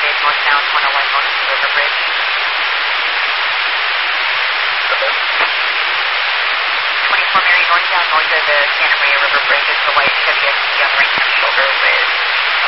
is northbound 101 Motion River Bridge. Okay. 24 Mary northbound north of the Santa